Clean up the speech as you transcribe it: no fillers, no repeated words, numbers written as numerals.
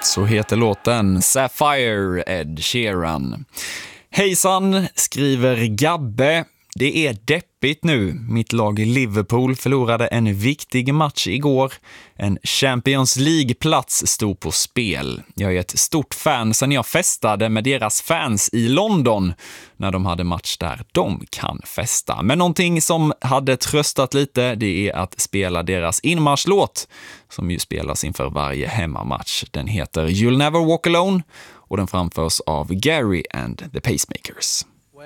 Så heter låten Sapphire, Ed Sheeran. Hejsan, skriver Gabbe. Det är deppigt nu. Mitt lag Liverpool förlorade en viktig match igår. En Champions League-plats stod på spel. Jag är ett stort fan sedan jag festade med deras fans i London när de hade match där de kan festa. Men någonting som hade tröstat lite, det är att spela deras inmarschlåt som ju spelas inför varje hemmamatch. Den heter You'll Never Walk Alone och den framförs av Gary and the Pacemakers.